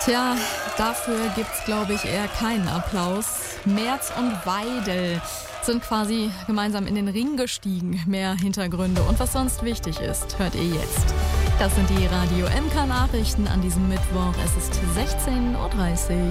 Tja, dafür gibt's, glaube ich, eher keinen Applaus. Merz und Weidel sind quasi gemeinsam in den Ring gestiegen. Mehr Hintergründe und was sonst wichtig ist, hört ihr jetzt. Das sind die Radio MK Nachrichten an diesem Mittwoch. Es ist 16:30 Uhr.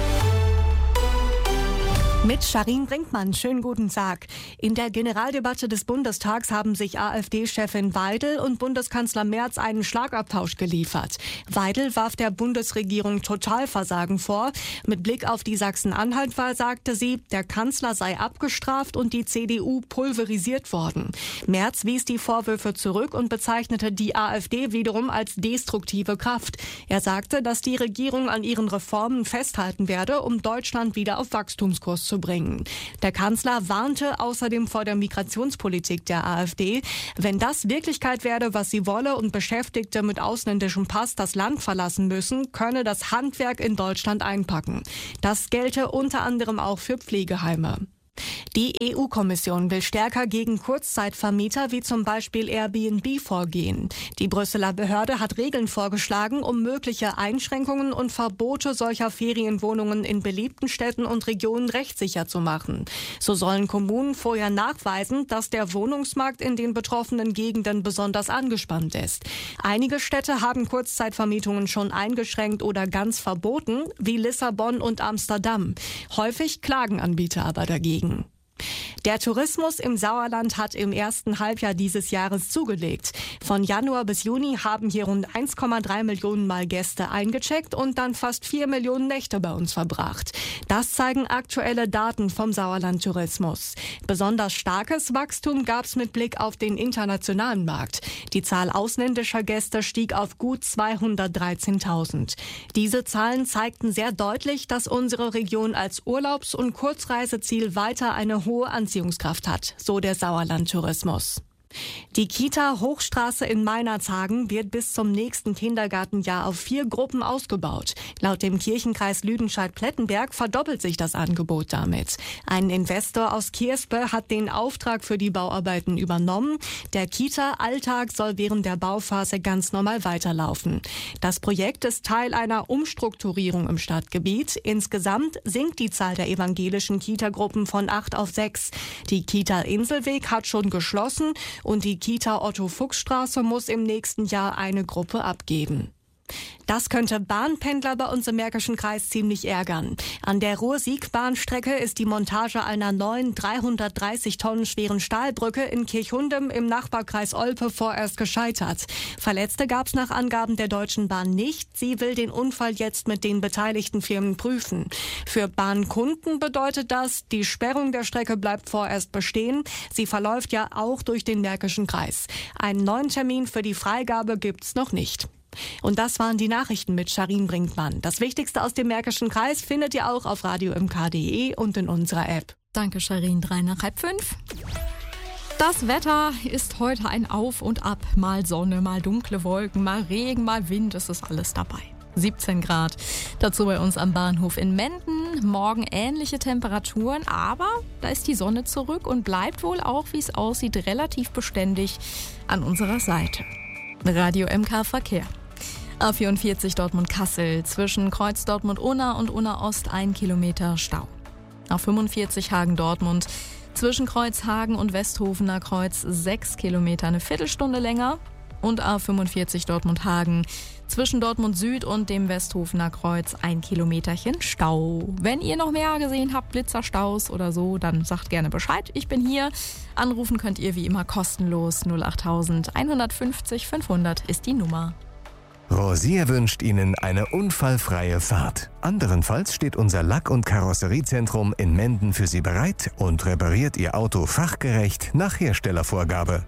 Mit Sharin Brinkmann, schönen guten Tag. In der Generaldebatte des Bundestags haben sich AfD-Chefin Weidel und Bundeskanzler Merz einen Schlagabtausch geliefert. Weidel warf der Bundesregierung Totalversagen vor. Mit Blick auf die Sachsen-Anhalt-Wahl sagte sie, der Kanzler sei abgestraft und die CDU pulverisiert worden. Merz wies die Vorwürfe zurück und bezeichnete die AfD wiederum als destruktive Kraft. Er sagte, dass die Regierung an ihren Reformen festhalten werde, um Deutschland wieder auf Wachstumskurs zu bringen. Der Kanzler warnte außerdem vor der Migrationspolitik der AfD. Wenn das Wirklichkeit werde, was sie wolle und Beschäftigte mit ausländischem Pass das Land verlassen müssen, könne das Handwerk in Deutschland einpacken. Das gelte unter anderem auch für Pflegeheime. Die EU-Kommission will stärker gegen Kurzzeitvermieter wie zum Beispiel Airbnb vorgehen. Die Brüsseler Behörde hat Regeln vorgeschlagen, um mögliche Einschränkungen und Verbote solcher Ferienwohnungen in beliebten Städten und Regionen rechtssicher zu machen. So sollen Kommunen vorher nachweisen, dass der Wohnungsmarkt in den betroffenen Gegenden besonders angespannt ist. Einige Städte haben Kurzzeitvermietungen schon eingeschränkt oder ganz verboten, wie Lissabon und Amsterdam. Häufig klagen Anbieter aber dagegen. Der Tourismus im Sauerland hat im ersten Halbjahr dieses Jahres zugelegt. Von Januar bis Juni haben hier rund 1,3 Millionen Mal Gäste eingecheckt und dann fast 4 Millionen Nächte bei uns verbracht. Das zeigen aktuelle Daten vom Sauerland-Tourismus. Besonders starkes Wachstum gab es mit Blick auf den internationalen Markt. Die Zahl ausländischer Gäste stieg auf gut 213.000. Diese Zahlen zeigten sehr deutlich, dass unsere Region als Urlaubs- und Kurzreiseziel weiter eine hohe Anziehungskraft hat, so der Sauerland-Tourismus. Die Kita Hochstraße in Meinerzhagen wird bis zum nächsten Kindergartenjahr auf 4 Gruppen ausgebaut. Laut dem Kirchenkreis Lüdenscheid-Plettenberg verdoppelt sich das Angebot damit. Ein Investor aus Kierspe hat den Auftrag für die Bauarbeiten übernommen. Der Kita-Alltag soll während der Bauphase ganz normal weiterlaufen. Das Projekt ist Teil einer Umstrukturierung im Stadtgebiet. Insgesamt sinkt die Zahl der evangelischen Kitagruppen von 8 auf 6. Die Kita Inselweg hat schon geschlossen und die Kita Otto-Fuchs-Straße muss im nächsten Jahr eine Gruppe abgeben. Das könnte Bahnpendler bei uns im Märkischen Kreis ziemlich ärgern. An der Ruhr-Sieg-Bahnstrecke ist die Montage einer neuen 330 Tonnen schweren Stahlbrücke in Kirchhundem im Nachbarkreis Olpe vorerst gescheitert. Verletzte gab es nach Angaben der Deutschen Bahn nicht. Sie will den Unfall jetzt mit den beteiligten Firmen prüfen. Für Bahnkunden bedeutet das, die Sperrung der Strecke bleibt vorerst bestehen. Sie verläuft ja auch durch den Märkischen Kreis. Einen neuen Termin für die Freigabe gibt's noch nicht. Und das waren die Nachrichten mit Sharin Brinkmann. Das Wichtigste aus dem Märkischen Kreis findet ihr auch auf radiomk.de und in unserer App. Danke, Sharin. 3 nach halb 5. Das Wetter ist heute ein Auf und Ab. Mal Sonne, mal dunkle Wolken, mal Regen, mal Wind. Es ist alles dabei. 17 Grad. Dazu bei uns am Bahnhof in Menden. Morgen ähnliche Temperaturen, aber da ist die Sonne zurück und bleibt wohl auch, wie es aussieht, relativ beständig an unserer Seite. Radio MK Verkehr. A44 Dortmund-Kassel, zwischen Kreuz Dortmund-Unna und Unna-Ost 1 Kilometer Stau. A45 Hagen-Dortmund, zwischen Kreuz Hagen und Westhofener Kreuz 6 Kilometer, eine Viertelstunde länger. Und A45 Dortmund-Hagen, zwischen Dortmund Süd und dem Westhofener Kreuz 1 Kilometerchen Stau. Wenn ihr noch mehr gesehen habt, Blitzerstaus oder so, dann sagt gerne Bescheid. Ich bin hier. Anrufen könnt ihr wie immer kostenlos. 08000 150 500 ist die Nummer. Rosier wünscht Ihnen eine unfallfreie Fahrt. Anderenfalls steht unser Lack- und Karosseriezentrum in Menden für Sie bereit und repariert Ihr Auto fachgerecht nach Herstellervorgabe.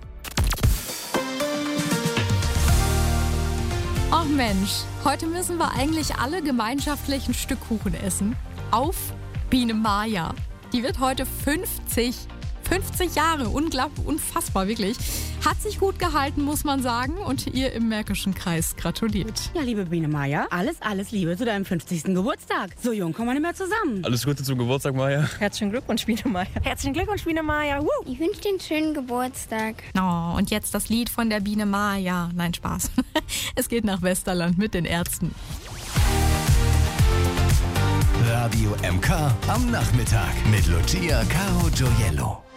Ach Mensch, heute müssen wir eigentlich alle gemeinschaftlich ein Stück Kuchen essen. Auf Biene Maya. Die wird heute 50 Jahre, unglaublich, unfassbar, wirklich. Hat sich gut gehalten, muss man sagen, und ihr im Märkischen Kreis gratuliert. Ja, liebe Biene Maya, alles Liebe zu deinem 50. Geburtstag. So jung kommen wir nicht mehr zusammen. Alles Gute zum Geburtstag, Maya. Herzlichen Glückwunsch, Biene Maya. Herzlichen Glückwunsch, Biene Maya. Ich wünsche dir einen schönen Geburtstag. Oh, und jetzt das Lied von der Biene Maya. Nein, Spaß. Es geht nach Westerland mit den Ärzten. Radio MK am Nachmittag mit Lucia Caro Gioiello.